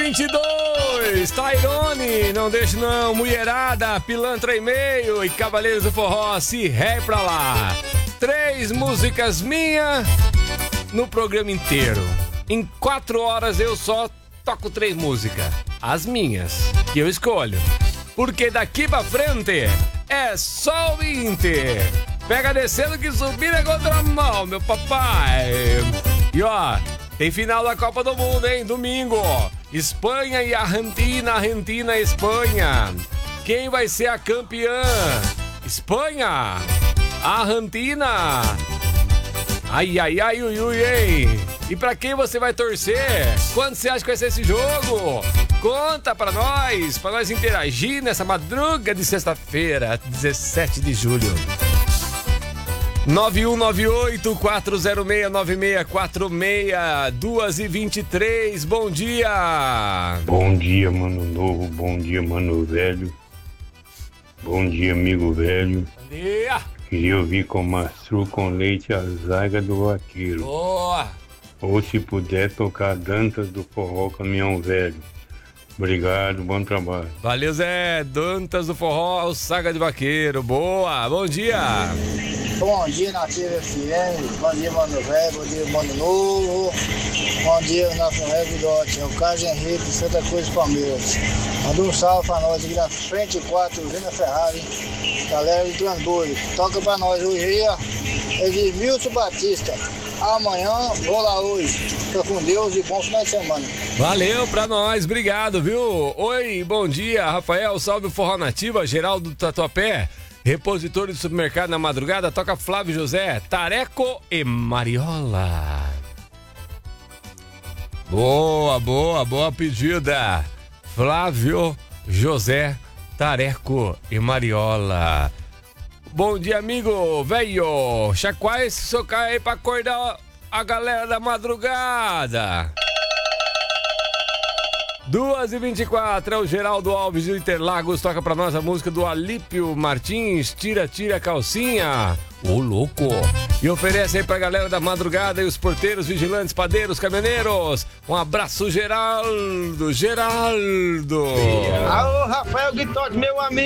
11:22, Tairone, não deixe não, mulherada, pilantra e meio e Cavaleiros do Forró, se ré pra lá. 3 músicas minhas no programa inteiro. Em 4 horas eu só toco 3 músicas, as minhas, que eu escolho. Porque daqui pra frente é só o Inter. Pega descendo que subir é contramão, meu papai. E ó, tem final da Copa do Mundo, hein? Domingo. Espanha e Argentina e Espanha. Quem vai ser a campeã? Espanha. Argentina. Ai, ai, ai, ui, ui, hein? E pra quem você vai torcer? Quando você acha que vai ser esse jogo? Conta pra nós interagir nessa madruga de sexta-feira, 17 de julho. 9198-406-9646, 2h23, bom dia! Bom dia, mano novo, bom dia, mano velho. Bom dia, amigo velho. Bom dia! Queria ouvir com maçã com leite a zaga do vaqueiro. Boa! Ou se puder tocar Dantas do Forró Caminhão Velho. Obrigado, bom trabalho. Valeu, Zé. Dantas do Forró, o Saga de Vaqueiro. Boa, bom dia! Bom dia, Nativa FM. Bom dia, mano velho. Bom dia, mano novo. Bom dia, nosso revidote. É o Carlos Henrique, Santa Cruz, Palmeiras. Manda um salve pra nós aqui na frente 4, Vina Ferrari. Galera de Transbordo. Toca pra nós hoje aí, ó. Edmilson Batista. Amanhã, vou lá hoje. Fica com Deus e bom final de semana. Valeu pra nós, obrigado, viu? Oi, bom dia, Rafael. Salve o Forró Nativa, Geraldo do Tatuapé. Repositor de supermercado na madrugada, toca Flávio José, Tareco e Mariola. Boa, boa, boa pedida. Flávio José, Tareco e Mariola. Bom dia, amigo velho. Chacoalha esse socar aí pra acordar a galera da madrugada. 2h24, é o Geraldo Alves de Interlagos, toca pra nós a música do Alípio Martins, Tira, Tira a Calcinha, ô louco, e oferece aí pra galera da madrugada e os porteiros, vigilantes, padeiros, caminhoneiros, um abraço, Geraldo. Alô, Rafael Guitotti, meu amigo.